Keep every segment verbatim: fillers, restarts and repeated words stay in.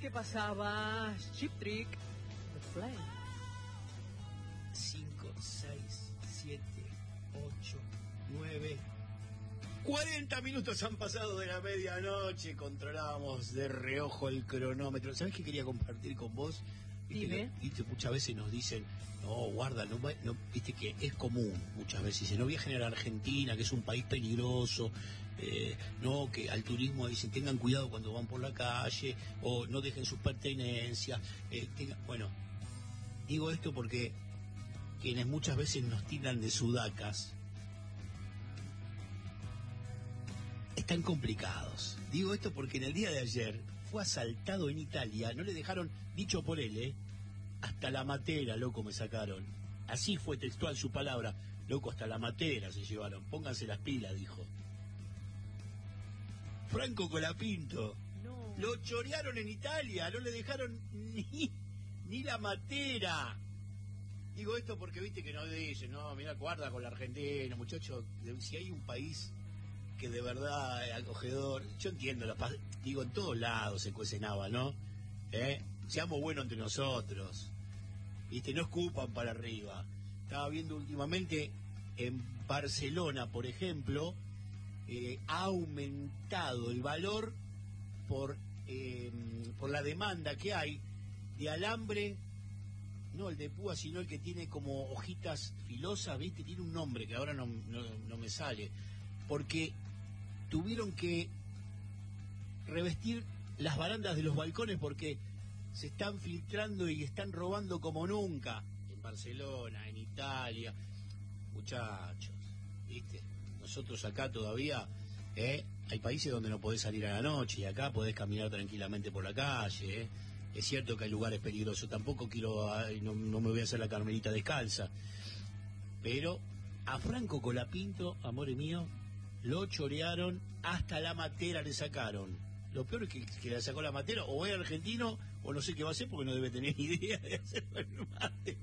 ¿Qué pasaba? Chip Trick, The Flame. cinco, seis, siete, ocho, nueve... cuarenta minutos han pasado de la medianoche. Controlábamos de reojo el cronómetro. ¿Sabés qué quería compartir con vos? Dime. Viste, muchas veces nos dicen, no, guarda, no, no, viste que es común muchas veces, dicen, no viajen a la Argentina, que es un país peligroso, eh, no, que al turismo dicen, tengan cuidado cuando van por la calle, o no dejen sus pertenencias, eh, tengan, bueno, digo esto porque quienes muchas veces nos tiran de sudacas, están complicados. Digo esto porque en el día de ayer fue asaltado en Italia, no le dejaron, dicho por él, ¿eh? Hasta la matera, loco, me sacaron. Así fue textual su palabra, loco, hasta la matera se llevaron. Pónganse las pilas, dijo. Franco Colapinto. No. Lo chorearon en Italia, no le dejaron ni, ni la matera. Digo esto porque viste que no dicen, no, mira, guarda con la Argentina, muchachos, si hay un país que de verdad es acogedor, yo entiendo, la, digo, en todos lados se cuecenaba, ¿no? ¿Eh? Seamos buenos entre nosotros, ¿viste? No escupan para arriba. Estaba viendo últimamente en Barcelona, por ejemplo, eh, ha aumentado el valor por, eh, por la demanda que hay de alambre, no el de púa, sino el que tiene como hojitas filosas, ¿viste? Tiene un nombre que ahora no, no, no me sale, porque tuvieron que revestir las barandas de los balcones porque se están filtrando y están robando como nunca en Barcelona, en Italia. Muchachos, ¿viste? Nosotros acá todavía, ¿eh? Hay países donde no podés salir a la noche y acá podés caminar tranquilamente por la calle, ¿eh? Es cierto que hay lugares peligrosos, tampoco quiero, no, no me voy a hacer la carmelita descalza, pero a Franco Colapinto, amore mío, lo chorearon, hasta la matera le sacaron. Lo peor es que, que le sacó la matera, o es argentino, o no sé qué va a hacer, porque no debe tener idea de hacerlo en mate.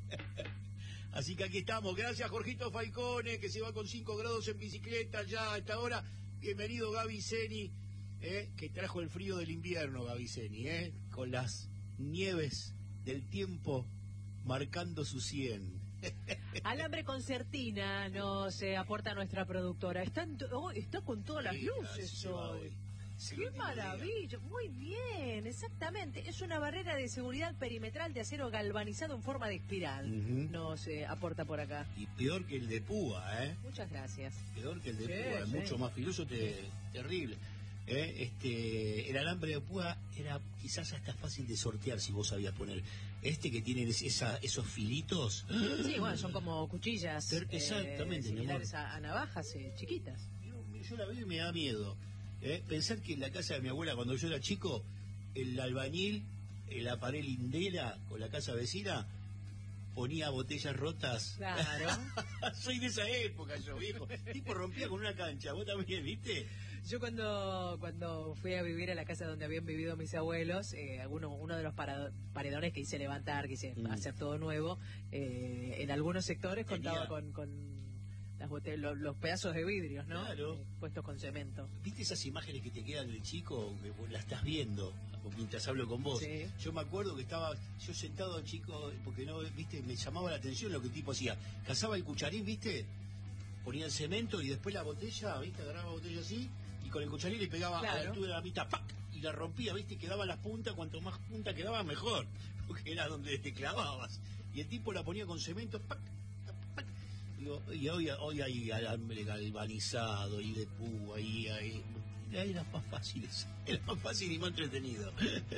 Así que aquí estamos. Gracias, Jorgito Falcone, que se va con cinco grados en bicicleta ya a esta hora. Bienvenido, Gaby Zeni, eh, que trajo el frío del invierno, Gaby Zeni, eh, con las nieves del tiempo marcando su cien. Alambre concertina nos eh, aporta nuestra productora. Está, en to- oh, está con todas las Sí, luces se va hoy. hoy. Sí, ¡Qué no tiene maravilla! Muy bien, exactamente. Es una barrera de seguridad perimetral de acero galvanizado en forma de espiral. Ujú. Nos eh, aporta por acá. Y peor que el de púa, ¿eh? Muchas gracias. Peor que el de Sí, púa, es sí. mucho más filoso, te, terrible. ¿Eh? Este, el alambre de púa era quizás hasta fácil de sortear si vos sabías poner. Este que tiene esa, esos filitos. Sí, bueno, son como cuchillas. Ter- exactamente, eh, mi similares amor. a, a navajas eh, chiquitas. Yo, yo la veo y me da miedo. ¿Eh? Pensar que en la casa de mi abuela, cuando yo era chico, el albañil, en la pared lindera con la casa vecina, ponía botellas rotas. Claro. Soy de esa época yo, viejo. Tipo rompía con una cancha, vos también, ¿viste? Yo cuando cuando fui a vivir a la casa donde habían vivido mis abuelos, eh, alguno, uno de los parado- paredones que hice levantar, que hice Mm. hacer todo nuevo, eh, en algunos sectores Tenía- contaba con, con las bote- lo- los pedazos de vidrios, ¿no? Claro. Eh, puestos con cemento. ¿Viste esas imágenes que te quedan de chico, que vos la estás viendo mientras hablo con vos? Sí. Yo me acuerdo que estaba yo sentado, chico, porque no, viste, me llamaba la atención lo que el tipo hacía. Cazaba el cucharín, viste, ponía el cemento y después la botella, viste, agarraba la botella así y con el cucharín le pegaba a la Claro. altura de la mitad, ¡pac! Y la rompía, viste, y quedaba las puntas, cuanto más punta quedaba mejor, porque era donde te clavabas. Y el tipo la ponía con cemento, ¡pac! ¡pac! Digo, y hoy, hoy hay alambre galvanizado y de púa y hay... Era más fácil, era más fácil y más entretenido.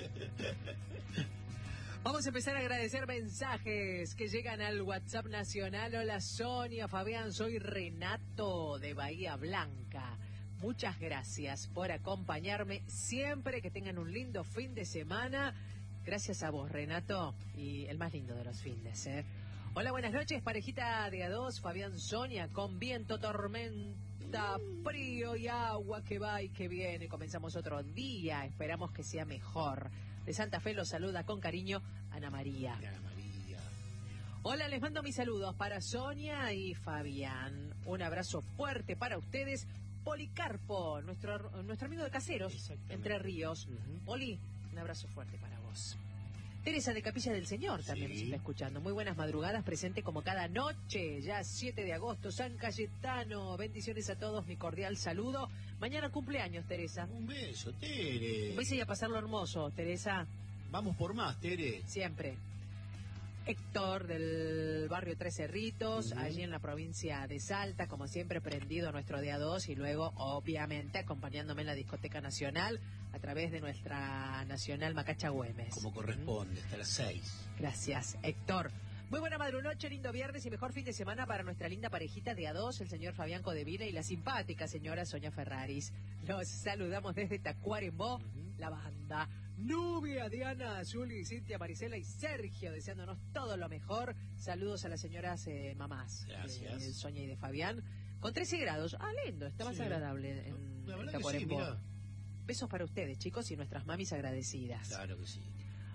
Vamos a empezar a agradecer mensajes que llegan al WhatsApp nacional. Hola Sonia, Fabián, soy Renato de Bahía Blanca. Muchas gracias por acompañarme siempre, que tengan un lindo fin de semana. Gracias a vos, Renato, y el más lindo de los fines, ¿eh? Hola, buenas noches, parejita de a dos, Fabián, Sonia, con viento, tormenta, frío y agua que va y que viene. Comenzamos otro día, esperamos que sea mejor. De Santa Fe los saluda con cariño Ana María. Ana María. Hola, les mando mis saludos para Sonia y Fabián. Un abrazo fuerte para ustedes. Policarpo, nuestro, nuestro amigo de Caseros, Exactamente. Entre Ríos. Ujú. Poli, un abrazo fuerte para vos. Teresa de Capilla del Señor también Sí. nos está escuchando. Muy buenas madrugadas, presente como cada noche. Ya siete de agosto, San Cayetano. Bendiciones a todos, mi cordial saludo. Mañana cumpleaños, Teresa. Un beso, Tere. Un beso y a pasarlo hermoso, Teresa. Vamos por más, Tere. Siempre. Héctor del barrio Tres Cerritos, Uh-huh. allí en la provincia de Salta, como siempre prendido a nuestro día dos y luego obviamente acompañándome en la discoteca nacional a través de nuestra nacional Macacha Güemes. Como corresponde, hasta las seis. Gracias, Héctor. Muy buena madrunoche, lindo viernes y mejor fin de semana para nuestra linda parejita de A dos, el señor Fabián Codevila y la simpática señora Sonia Ferraris. Los saludamos desde Tacuarembó, Uh-huh. la banda. Nubia, Diana, Juli, Cintia, Marisela y Sergio, deseándonos todo lo mejor. Saludos a las señoras eh, mamás Gracias. de Sonia y de Fabián. Con trece grados. Ah, lindo, está más Sí. agradable en, La en verdad que sí, Tacuarembó. mirá. Besos para ustedes, chicos, y nuestras mamis agradecidas. Claro que sí.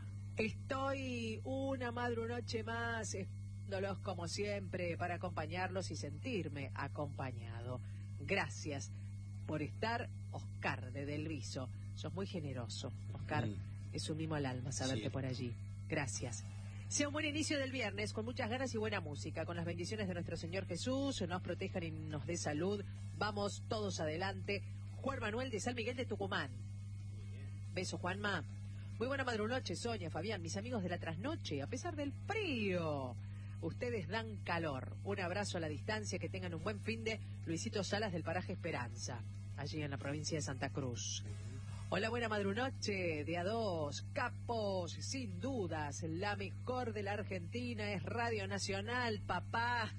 Estoy una madrunoche más, esperándolos como siempre para acompañarlos y sentirme acompañado. Gracias por estar, Oscar de Del Viso. Sos muy generoso, Oscar. Mm. Es un mimo al alma saberte Sí. por allí. Gracias. Sea un buen inicio del viernes, con muchas ganas y buena música, con las bendiciones de nuestro Señor Jesús, nos protejan y nos dé salud. Vamos todos adelante. Juan Manuel de San Miguel de Tucumán. Beso, Juanma. Muy buena madrunoche, Sonia, Fabián, mis amigos de la trasnoche, a pesar del frío. Ustedes dan calor. Un abrazo a la distancia, que tengan un buen fin de Luisito Salas del paraje Esperanza, allí en la provincia de Santa Cruz. Hola, buena madrunoche de A dos, capos, sin dudas, la mejor de la Argentina es Radio Nacional, papá.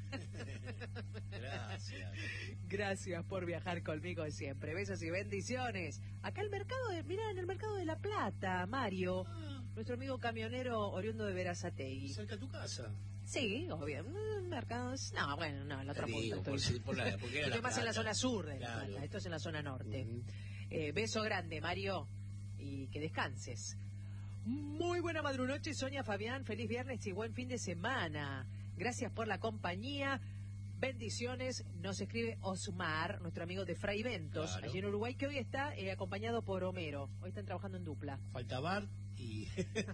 Gracias. Gracias por viajar conmigo siempre. Besos y bendiciones. Acá el mercado, de, mirá, en el mercado de La Plata, Mario, Ah, nuestro amigo camionero oriundo de Verazategui. cerca de tu casa. Sí, obvio. Mm, Mercados. No, bueno, no, en la otra Te punta. digo, estoy. por si- por la- porque era Estoy La más en la Plata. zona sur de La Claro. Plata. Esto es en la zona norte. Ujú. Eh, beso grande, Mario, y que descanses. Muy buena madrunoche, Sonia, Fabián. Feliz viernes y buen fin de semana. Gracias por la compañía. Bendiciones. Nos escribe Osmar, nuestro amigo de Fray Ventos, Claro. allí en Uruguay, que hoy está eh, acompañado por Homero. Hoy están trabajando en dupla. Falta Bart y...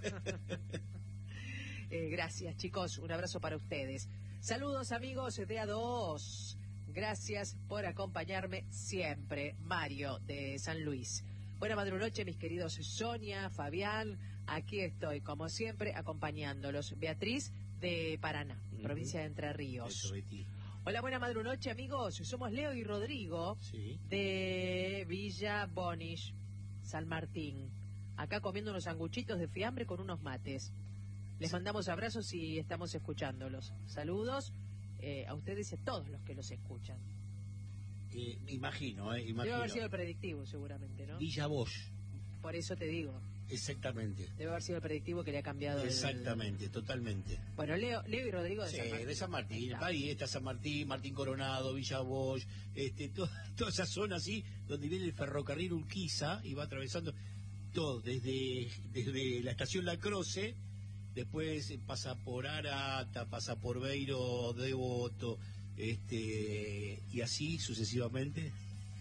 Eh, gracias, chicos. Un abrazo para ustedes. Saludos, amigos de A dos. Gracias por acompañarme siempre. Mario, de San Luis. Buena madrunoche, mis queridos Sonia, Fabián. Aquí estoy, como siempre, acompañándolos. Beatriz, de Paraná, Ujú. provincia de Entre Ríos. Eso, Betty. Hola, buena madrunoche, amigos. Somos Leo y Rodrigo, Sí. de Villa Bonish, San Martín. Acá comiendo unos sanguchitos de fiambre con unos mates. Les mandamos abrazos y estamos escuchándolos. Saludos eh, a ustedes y a todos los que los escuchan. Eh, imagino, eh, Debe imagino. haber sido el predictivo, seguramente, ¿no? Villa Bosch, Por eso te digo. exactamente. Debe haber sido el predictivo que le ha cambiado. el- Exactamente, totalmente. Bueno, Leo, Leo y Rodrigo de Sí, San Martín. de San Martín. Ahí está. Ahí está San Martín, Martín Coronado, Villa Bosch, este, to- toda esa zona así, donde viene el ferrocarril Urquiza y va atravesando todo, desde, desde la estación La Croce, después pasa por Arata, pasa por Beiro, Devoto, este, y así sucesivamente.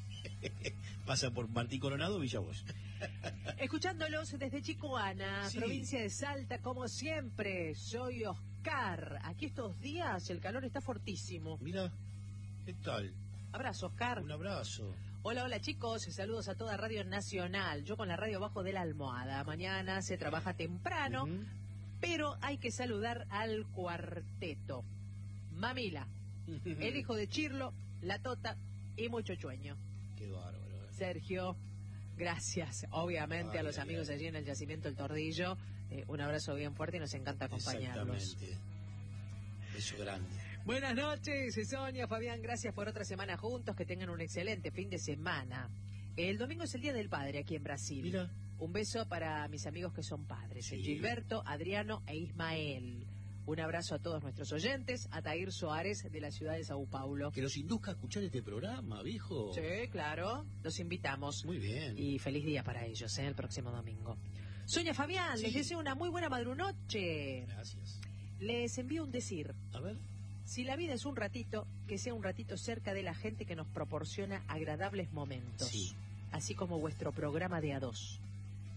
Pasa por Martín Coronado, Villa Bosch. Escuchándolos desde Chicoana, Sí. provincia de Salta, como siempre. Soy Oscar. Aquí estos días el calor está fortísimo. Mira, ¿qué tal? Abrazo, Oscar. Un abrazo. Hola, hola chicos, saludos a toda Radio Nacional. Yo con la radio abajo de la almohada. Mañana se trabaja temprano, Ujú. pero hay que saludar al cuarteto. Mamila, el hijo de Chirlo, la Tota y mucho chueño. Qué bárbaro. eh. Sergio, gracias, obviamente, Ay, a los ay, amigos ay. allí en el Yacimiento El Tordillo. Eh, un abrazo bien fuerte y nos encanta acompañarlos. Exactamente. Beso grande. Buenas noches, Sonia, Fabián, gracias por otra semana juntos, que tengan un excelente fin de semana. El domingo es el Día del Padre aquí en Brasil. Mira. Un beso para mis amigos que son padres, Sí. Gilberto, Adriano e Ismael. Un abrazo a todos nuestros oyentes, a Tair Soares de la ciudad de Sao Paulo. Que los induzca a escuchar este programa, viejo. Sí, claro, los invitamos. Muy bien. Y feliz día para ellos, ¿eh? El próximo domingo. Sonia, Fabián, Sí. les deseo una muy buena madrunoche. Gracias. Les envío un decir. A ver. Si la vida es un ratito, que sea un ratito cerca de la gente que nos proporciona agradables momentos. Sí. Así como vuestro programa de A dos.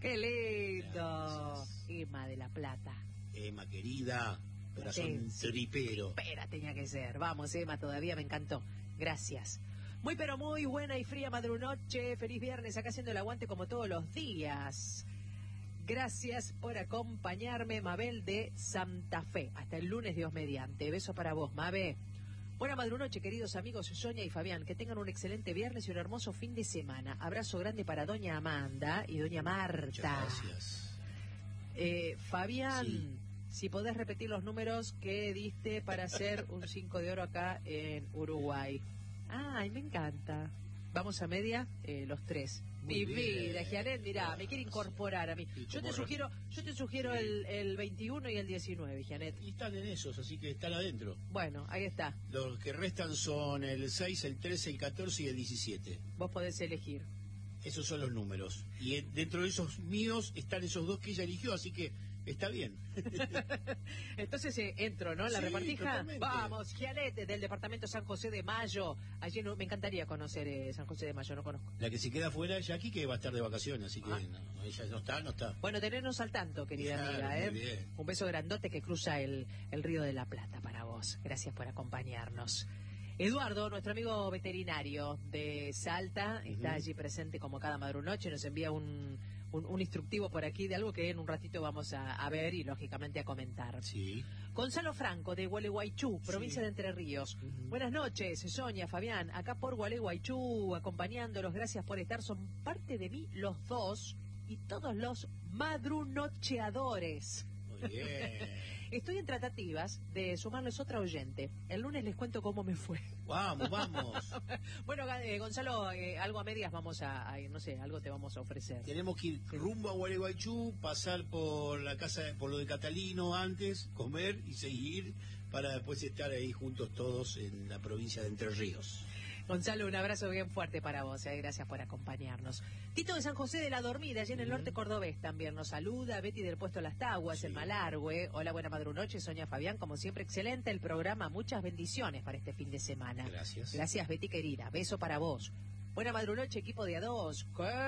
¡Qué lindo! Gracias. Emma de la Plata. Emma, querida, corazón Sí, tripero. Espera, tenía que ser. Vamos, Emma, todavía me encantó. Gracias. Muy pero muy buena y fría madrunoche. Feliz viernes, acá haciendo el aguante como todos los días. Gracias por acompañarme, Mabel de Santa Fe. Hasta el lunes, Dios mediante. Beso para vos, Mabe. Buena madrunoche, queridos amigos Sonia y Fabián. Que tengan un excelente viernes y un hermoso fin de semana. Abrazo grande para doña Amanda y doña Marta. Muchas gracias. Eh, Fabián, Sí. si podés repetir los números que diste para hacer un cinco de oro acá en Uruguay. Ay, me encanta. Vamos a media, eh, los tres. Muy Mi bien. vida, Gianet, mirá, me quiere incorporar a mí. Y Yo como te re- sugiero, yo te sugiero Sí. el, el veintiuno y el diecinueve, Gianet. Y están en esos, así que están adentro. Bueno, ahí está. Los que restan son el seis, el trece, el catorce y el diecisiete. Vos podés elegir. Esos son los números. Y en- dentro de esos míos están esos dos que ella eligió, así que está bien. Entonces eh, entro, ¿no? La Sí, repartija. totalmente. Vamos, Gianet, del departamento San José de Mayo. Allí no, me encantaría conocer eh, San José de Mayo, no conozco. La que se queda fuera es Jackie, que va a estar de vacaciones, así que Ah. no, ella no está, no está. Bueno, tenernos al tanto, querida Claro, amiga, muy ¿eh? bien. Un beso grandote que cruza el, el río de la Plata para vos. Gracias por acompañarnos. Eduardo, nuestro amigo veterinario de Salta, está Ujú. allí presente como cada madrunoche, nos envía un, un, un instructivo por aquí de algo que en un ratito vamos a, a ver y lógicamente a comentar. Sí. Gonzalo Franco, de Gualeguaychú, provincia Sí. de Entre Ríos. Ujú. Buenas noches, Sonia, Fabián, acá por Gualeguaychú, acompañándolos, gracias por estar, son parte de mí los dos y todos los madrunocheadores. Muy bien. Estoy en tratativas de sumarles otra oyente. El lunes les cuento cómo me fue. Vamos, vamos. Bueno, eh, Gonzalo, eh, algo a medias vamos a, a ir, no sé, algo te vamos a ofrecer. Tenemos que ir rumbo a Gualeguaychú, pasar por la casa, por lo de Catalino antes, comer y seguir para después estar ahí juntos todos en la provincia de Entre Ríos. Gonzalo, un abrazo bien fuerte para vos, eh, gracias por acompañarnos. Tito de San José de la Dormida, allí en el Ujú. norte cordobés también nos saluda. Betty del Puesto Las Taguas, Sí. el Malargüe. Hola, buena madrunoche, Sonia Fabián, como siempre, excelente el programa. Muchas bendiciones para este fin de semana. Gracias. Gracias, Betty querida. Beso para vos. Buena madrunoche, equipo de A dos.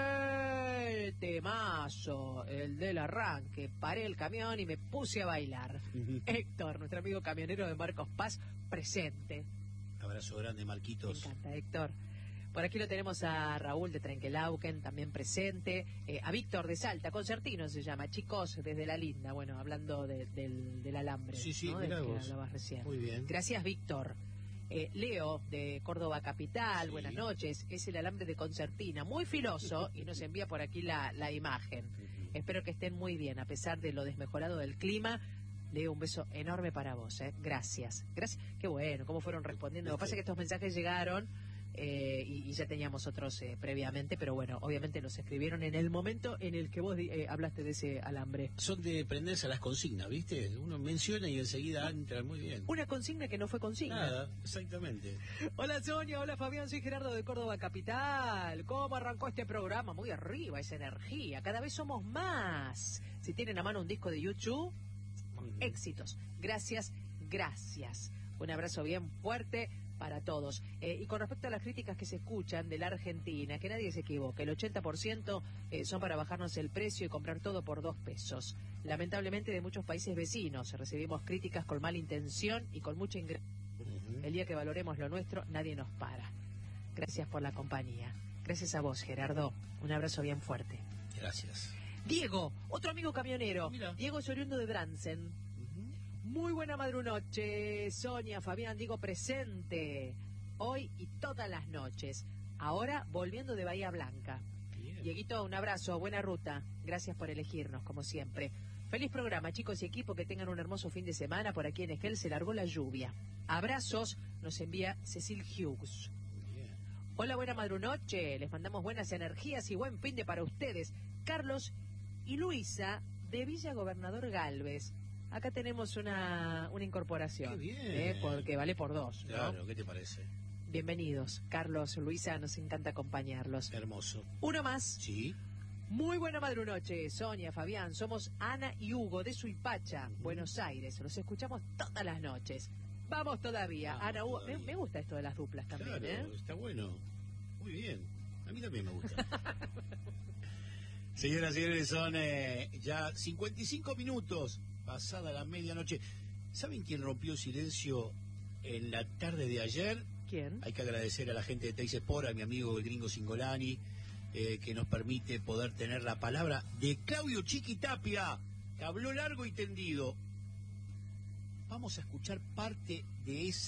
¡Qué temazo! El del arranque. Paré el camión y me puse a bailar. Ujú. Héctor, nuestro amigo camionero de Marcos Paz, presente. Abrazo grande, Me Marquitos. encanta, Héctor. Por aquí lo tenemos a Raúl de Trenquelauquen, también presente. Eh, a Víctor de Salta, Concertino se llama. Chicos, desde La Linda. Bueno, hablando de- del, del alambre. Sí, sí, ¿no? Del mirá que vos. hablabas recién. Muy bien. Gracias, Víctor. Eh, Leo, de Córdoba Capital, Sí. buenas noches. Es el alambre de Concertina, muy filoso, y nos envía por aquí la, la imagen. Ujú. Espero que estén muy bien, a pesar de lo desmejorado del clima. Leo, un beso enorme para vos, ¿eh? Gracias. Gracias. Qué bueno, cómo fueron respondiendo. Lo que pasa es que estos mensajes llegaron eh, y, y ya teníamos otros eh, previamente, pero bueno, obviamente los escribieron en el momento en el que vos di- eh, hablaste de ese alambre. Son de prenderse a las consignas, ¿viste? Uno menciona y enseguida entra muy bien. Una consigna que no fue consigna. Nada, exactamente. Hola Sonia, hola Fabián, soy Gerardo de Córdoba Capital. ¿Cómo arrancó este programa? Muy arriba, esa energía. Cada vez somos más. Si tienen a mano un disco de YouTube, Ujú. éxitos. Gracias, gracias. Un abrazo bien fuerte para todos. Eh, y con respecto a las críticas que se escuchan de la Argentina, que nadie se equivoque, el ochenta por ciento eh, son para bajarnos el precio y comprar todo por dos pesos. Lamentablemente de muchos países vecinos recibimos críticas con mala intención y con mucha ingreso. Ujú. El día que valoremos lo nuestro, nadie nos para. Gracias por la compañía. Gracias a vos, Gerardo. Un abrazo bien fuerte. Gracias. Diego, otro amigo camionero. Mira. Diego es oriundo de Bransen. Ujú. Muy buena madrunoche, Sonia, Fabián, digo presente. Hoy y todas las noches. Ahora volviendo de Bahía Blanca. Bien. Dieguito, un abrazo, buena ruta. Gracias por elegirnos, como siempre. Feliz programa, chicos y equipo, que tengan un hermoso fin de semana. Por aquí en Esquel se largó la lluvia. Abrazos, nos envía Cecil Hughes. Bien. Hola, buena madrunoche. Les mandamos buenas energías y buen fin de para ustedes. Carlos y Luisa, de Villa Gobernador Galvez. Acá tenemos una, una incorporación. Qué bien. ¿eh? Porque vale por dos, ¿no? Claro, ¿qué te parece? Bienvenidos, Carlos, Luisa, nos encanta acompañarlos. Hermoso. Uno más. Sí. Muy buena madrunoche, Sonia, Fabián. Somos Ana y Hugo de Suipacha, Ujú. Buenos Aires. Los escuchamos todas las noches. Vamos todavía. Vamos Ana, Hugo, me, todavía. me gusta esto de las duplas también, Claro, ¿eh? está bueno. Muy bien. A mí también me gusta. Señoras y señores, son eh, ya cincuenta y cinco minutos pasada la medianoche. ¿Saben quién rompió el silencio en la tarde de ayer? ¿Quién? Hay que agradecer a la gente de Teis Sport, a mi amigo el gringo Singolani, eh, que nos permite poder tener la palabra de Claudio Chiquitapia, que habló largo y tendido. Vamos a escuchar parte de esa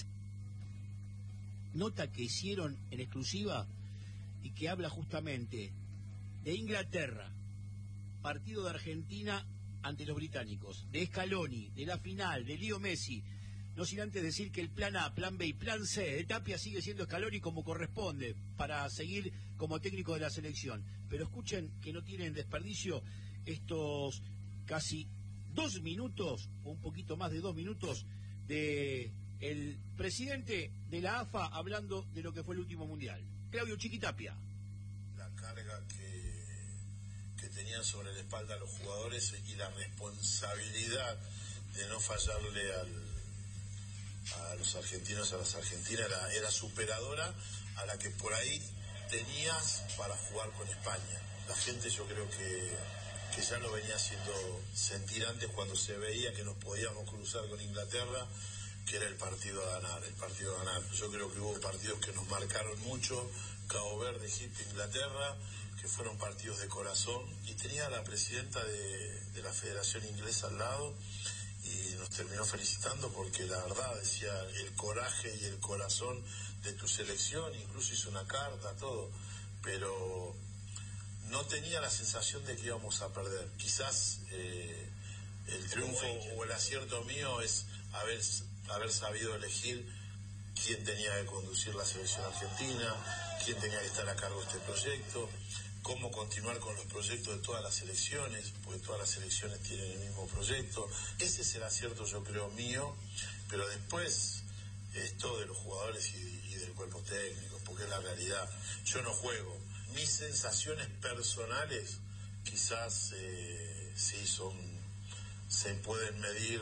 nota que hicieron en exclusiva y que habla justamente de Inglaterra, partido de Argentina ante los británicos, de Scaloni, de la final, de Leo Messi. No sin antes decir que el plan A, plan B y plan C de Tapia sigue siendo Scaloni como corresponde para seguir como técnico de la selección. Pero escuchen que no tienen desperdicio estos casi dos minutos, o un poquito más de dos minutos, de el presidente de la A F A hablando de lo que fue el último mundial. Claudio Chiquitapia. La carga que, que tenían sobre la espalda los jugadores y la responsabilidad de no fallarle al a los argentinos, a las argentinas, era, era superadora a la que por ahí tenías para jugar con España. La gente yo creo que, que ya lo venía haciendo sentir antes cuando se veía que nos podíamos cruzar con Inglaterra, que era el partido a ganar, el partido a ganar. Yo creo que hubo partidos que nos marcaron mucho, Cabo Verde, Egipto, Inglaterra, que fueron partidos de corazón, y tenía a la presidenta de, de la Federación Inglesa al lado, y nos terminó felicitando porque la verdad decía el coraje y el corazón de tu selección, incluso hizo una carta, todo, pero no tenía la sensación de que íbamos a perder. Quizás eh, el triunfo o el acierto mío es haber, haber sabido elegir quién tenía que conducir la selección argentina, quién tenía que estar a cargo de este proyecto, cómo continuar con los proyectos de todas las selecciones, porque todas las selecciones tienen el mismo proyecto. Ese es el acierto, yo creo, mío, pero después es todo de los jugadores y, y del cuerpo técnico, porque es la realidad. Yo no juego. Mis sensaciones personales quizás eh, sí son, se pueden medir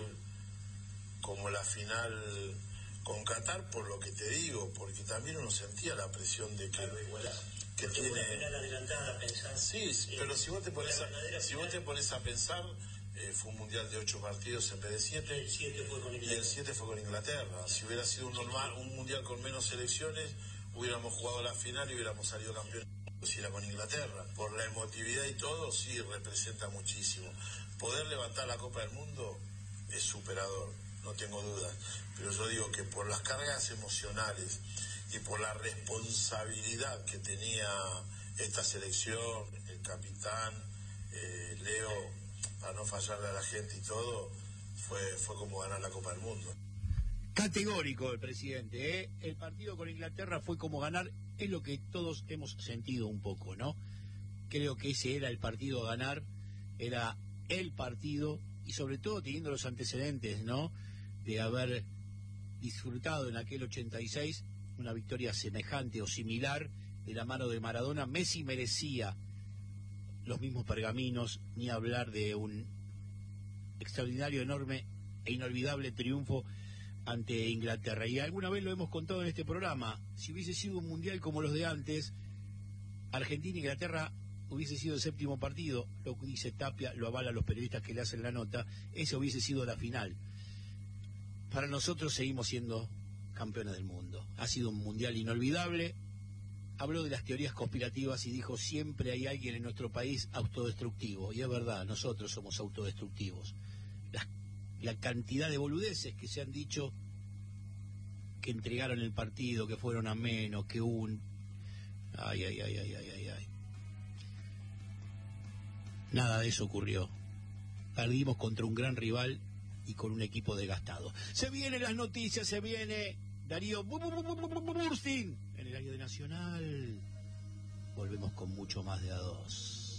como la final con Qatar, por lo que te digo, porque también uno sentía la presión de que... que tiene una final adelantada, pensar. Sí, sí, pero si vos te pones a, si vos te pones a pensar, eh, fue un mundial de ocho partidos en vez de siete, el siete fue con y el siete fue con Inglaterra. Si hubiera sido un normal, un mundial con menos selecciones, hubiéramos jugado la final y hubiéramos salido campeones. Si era con Inglaterra, por la emotividad y todo, sí representa muchísimo. Poder levantar la Copa del Mundo es superador, no tengo dudas, pero yo digo que por las cargas emocionales y por la responsabilidad que tenía esta selección, el capitán, eh, Leo, para no fallarle a la gente y todo, fue, fue como ganar la Copa del Mundo. Categórico el presidente, ¿eh? El partido con Inglaterra fue como ganar, es lo que todos hemos sentido un poco, ¿no? Creo que ese era el partido a ganar, era el partido, y sobre todo teniendo los antecedentes, ¿no? De haber disfrutado en aquel ochenta y seis una victoria semejante o similar de la mano de Maradona. Messi merecía los mismos pergaminos, ni hablar de un extraordinario, enorme e inolvidable triunfo ante Inglaterra. Y alguna vez lo hemos contado en este programa, si hubiese sido un mundial como los de antes, Argentina e Inglaterra hubiese sido el séptimo partido, lo que dice Tapia, lo avalan los periodistas que le hacen la nota, ese hubiese sido la final. Para nosotros seguimos siendo campeones del mundo. Ha sido un mundial inolvidable. Habló de las teorías conspirativas y dijo, siempre hay alguien en nuestro país autodestructivo. Y es verdad, nosotros somos autodestructivos. La, la cantidad de boludeces que se han dicho, que entregaron el partido, que fueron a menos, que un... Ay, ay, ay, ay, ay, ay, ay. Nada de eso ocurrió. Perdimos contra un gran rival y con un equipo desgastado. Se vienen las noticias, se viene Darío Burstin en el área de Nacional. Volvemos con mucho más de A dos.